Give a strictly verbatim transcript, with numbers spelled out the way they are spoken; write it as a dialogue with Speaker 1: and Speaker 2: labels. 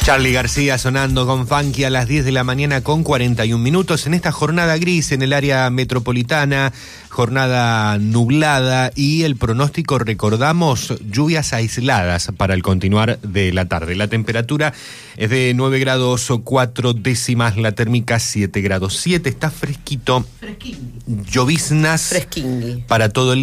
Speaker 1: Charly García sonando con Funky a las diez de la mañana con cuarenta y un minutos en esta jornada gris en el área metropolitana, jornada nublada y el pronóstico, recordamos, lluvias aisladas para el continuar de la tarde. La temperatura es de nueve grados cuatro décimas, la térmica siete grados siete, está fresquito.
Speaker 2: Fresquingui.
Speaker 1: Lloviznas
Speaker 2: Fresquingui.
Speaker 1: para todo el